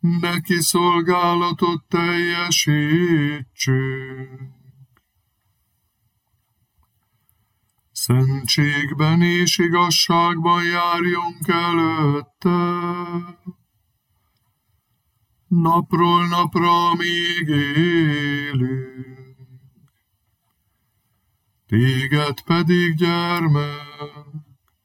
neki szolgálatot teljesítsünk. Szentségben és igazságban járjunk előtte, napról napra, míg élünk. Téged pedig, gyermek,